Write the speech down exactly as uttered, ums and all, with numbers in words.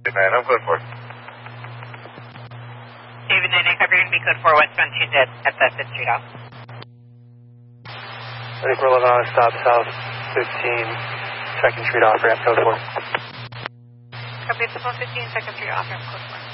nine, I'm code four. David nine, cover going to be code four westbound two dead at that fifth Street off. Ready for eleven on stop south fifteen, second Street off ramp, code four. Copy, it's fifteen, second Street off ramp, code four.